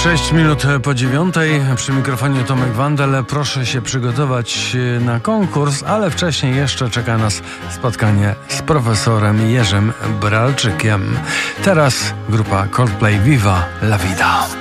6 minut po 9:00, przy mikrofonie Tomek Wandel. Proszę się przygotować na konkurs, ale wcześniej jeszcze czeka nas spotkanie z profesorem Jerzym Bralczykiem. Teraz grupa Coldplay, Viva la Vida.